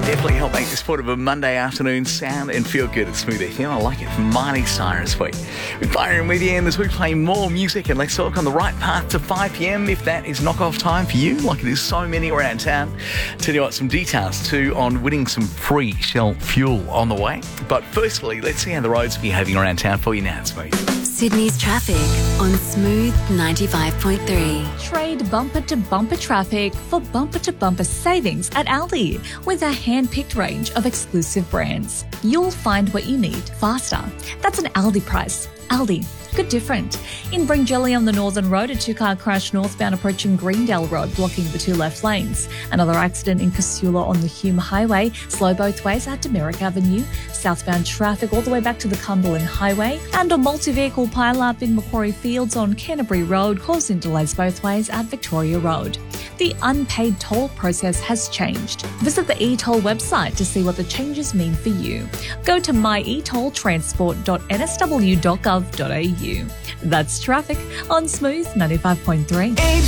Definitely help make this part of a Monday afternoon sound and feel good at Smooth FM. I like it from Miley Cyrus. We're firing with you, and as we play more music and let's talk on the right path to 5 p.m. if that is knock-off time for you, like it is so many around town. Tell you what, some details too on winning some free Shell fuel on the way. But firstly, let's see how the roads are behaving around town for you now, Smooth. Sydney's traffic on Smooth 95.3. Trade bumper-to-bumper traffic for bumper-to-bumper savings at Aldi with a hand-picked range of exclusive brands. You'll find what you need faster. That's an Aldi price. Aldi. Good different. In Bringelly on the Northern Road, a two-car crash northbound approaching Greendale Road, blocking the two left lanes. Another accident in Casula on the Hume Highway, slow both ways at Demeric Avenue. Southbound traffic all the way back to the Cumberland Highway. And a multi-vehicle pile-up in Macquarie Fields on Canterbury Road, causing delays both ways at Victoria Road. The unpaid toll process has changed. Visit the eToll website to see what the changes mean for you. Go to myetolltransport.nsw.gov.au. That's traffic on Smooth 95.3.